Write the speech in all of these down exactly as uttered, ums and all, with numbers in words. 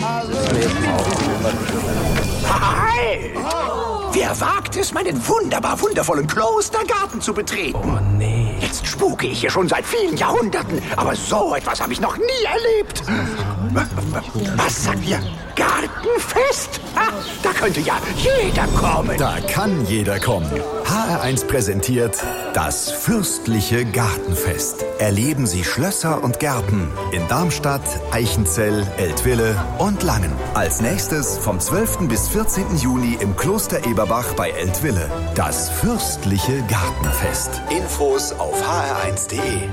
Halt! Wer wagt es, meinen wunderbar wundervollen Klostergarten zu betreten? Oh nee. Jetzt spuke ich hier schon seit vielen Jahrhunderten, aber so etwas habe ich noch nie erlebt. Was sagt ihr? Gartenfest? Ha, da könnte ja jeder kommen. Da kann jeder kommen. H R eins präsentiert das fürstliche Gartenfest. Erleben Sie Schlösser und Gärten in Darmstadt, Eichenzell, Eltville und Langen. Als nächstes vom zwölften bis vierzehnten Juni im Kloster Eberbach bei Eltville. Das fürstliche Gartenfest. Infos auf h r eins punkt d e.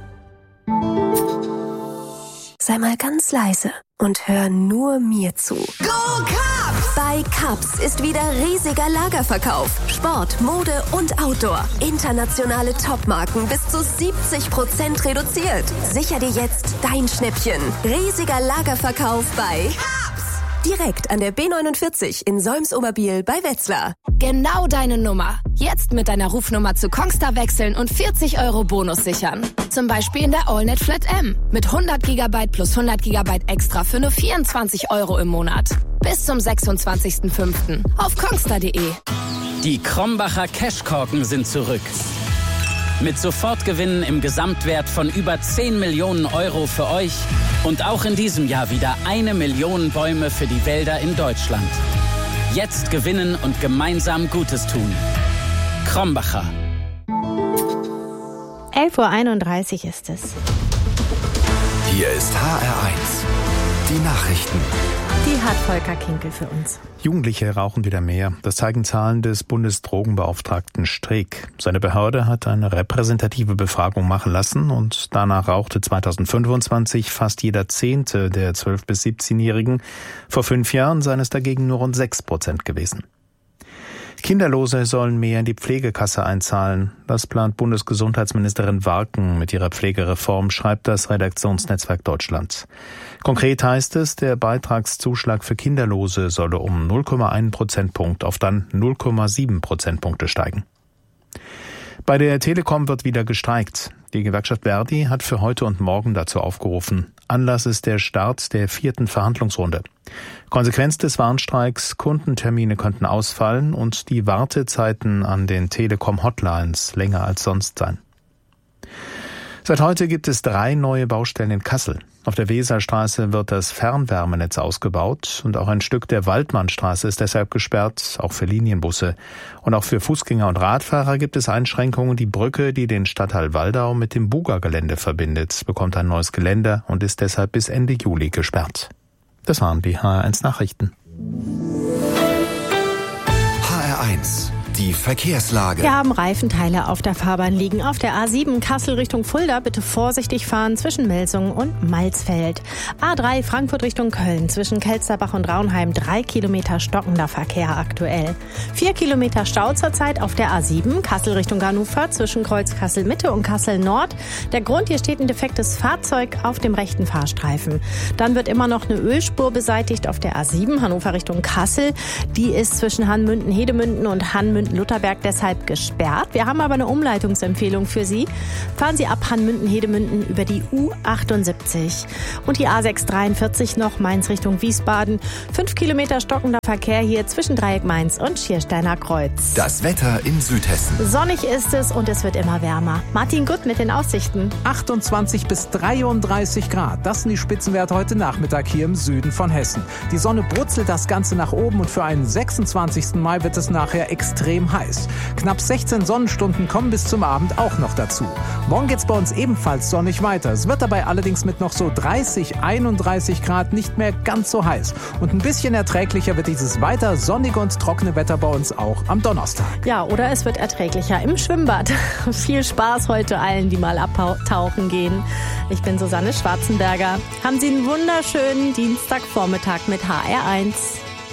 Sei mal ganz leise und hör nur mir zu. Go Cubs! Bei Cubs ist wieder riesiger Lagerverkauf. Sport, Mode und Outdoor. Internationale Topmarken bis zu siebzig Prozent reduziert. Sicher dir jetzt dein Schnäppchen. Riesiger Lagerverkauf bei Cubs! Direkt an der B neunundvierzig in Solms-Oberbiel bei Wetzlar. Genau deine Nummer. Jetzt mit deiner Rufnummer zu Kongstar wechseln und vierzig Euro Bonus sichern. Zum Beispiel in der AllNet Flat M. Mit hundert Gigabyte plus hundert Gigabyte extra für nur vierundzwanzig Euro im Monat. Bis zum sechsundzwanzigsten fünften auf kongstar punkt de. Die Krombacher Cashkorken sind zurück. Mit Sofortgewinnen im Gesamtwert von über zehn Millionen Euro für euch und auch in diesem Jahr wieder eine Million Bäume für die Wälder in Deutschland. Jetzt gewinnen und gemeinsam Gutes tun. Krombacher. elf Uhr einunddreißig ist es. Hier ist H R eins. Die Nachrichten. Die hat Volker Kinkel für uns. Jugendliche rauchen wieder mehr. Das zeigen Zahlen des Bundesdrogenbeauftragten Streeck. Seine Behörde hat eine repräsentative Befragung machen lassen und danach rauchte zweitausendfünfundzwanzig fast jeder Zehnte der zwölf- bis siebzehnjährigen. Vor fünf Jahren seien es dagegen nur rund sechs Prozent gewesen. Kinderlose sollen mehr in die Pflegekasse einzahlen. Das plant Bundesgesundheitsministerin Warken mit ihrer Pflegereform, schreibt das Redaktionsnetzwerk Deutschland. Konkret heißt es, der Beitragszuschlag für Kinderlose solle um null Komma eins Prozentpunkt auf dann null Komma sieben Prozentpunkte steigen. Bei der Telekom wird wieder gestreikt. Die Gewerkschaft Verdi hat für heute und morgen dazu aufgerufen. Anlass ist der Start der vierten Verhandlungsrunde. Konsequenz des Warnstreiks: Kundentermine könnten ausfallen und die Wartezeiten an den Telekom-Hotlines länger als sonst sein. Seit heute gibt es drei neue Baustellen in Kassel. Auf der Weserstraße wird das Fernwärmenetz ausgebaut und auch ein Stück der Waldmannstraße ist deshalb gesperrt, auch für Linienbusse. Und auch für Fußgänger und Radfahrer gibt es Einschränkungen. Die Brücke, die den Stadtteil Waldau mit dem Buga-Gelände verbindet, bekommt ein neues Geländer und ist deshalb bis Ende Juli gesperrt. Das waren die H R eins Nachrichten. H R eins. Die Verkehrslage. Wir haben Reifenteile auf der Fahrbahn liegen. Auf der A sieben Kassel Richtung Fulda bitte vorsichtig fahren zwischen Melsungen und Malzfeld. A drei Frankfurt Richtung Köln zwischen Kelsterbach und Raunheim drei Kilometer stockender Verkehr aktuell. Vier Kilometer Stau zurzeit auf der A sieben Kassel Richtung Hannover zwischen Kreuz Kassel Mitte und Kassel Nord. Der Grund, hier steht ein defektes Fahrzeug auf dem rechten Fahrstreifen. Dann wird immer noch eine Ölspur beseitigt auf der A sieben Hannover Richtung Kassel. Die ist zwischen Hannmünden-Hedemünden und Hannmünden Lutherberg deshalb gesperrt. Wir haben aber eine Umleitungsempfehlung für Sie. Fahren Sie ab Hannmünden-Hedemünden über die U achtundsiebzig. Und die A sechshundertdreiundvierzig noch Mainz Richtung Wiesbaden. Fünf Kilometer stockender Verkehr hier zwischen Dreieck Mainz und Schiersteiner Kreuz. Das Wetter in Südhessen. Sonnig ist es und es wird immer wärmer. Martin Gutt mit den Aussichten. achtundzwanzig bis dreiunddreißig Grad. Das sind die Spitzenwerte heute Nachmittag hier im Süden von Hessen. Die Sonne brutzelt das Ganze nach oben und für einen sechsundzwanzigsten Mai wird es nachher extrem heiß. Knapp sechzehn Sonnenstunden kommen bis zum Abend auch noch dazu. Morgen geht's bei uns ebenfalls sonnig weiter. Es wird dabei allerdings mit noch so dreißig, einunddreißig Grad nicht mehr ganz so heiß. Und ein bisschen erträglicher wird dieses weiter sonnige und trockene Wetter bei uns auch am Donnerstag. Ja, oder es wird erträglicher im Schwimmbad. Viel Spaß heute allen, die mal abtauchen gehen. Ich bin Susanne Schwarzenberger. Haben Sie einen wunderschönen Dienstagvormittag mit H R eins.